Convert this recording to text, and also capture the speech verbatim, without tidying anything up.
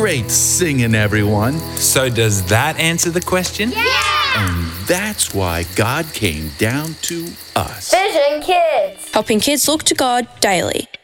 Great singing, everyone. So does that answer the question? Yeah! And that's why God came down to us. Vision Kids. Helping kids look to God daily.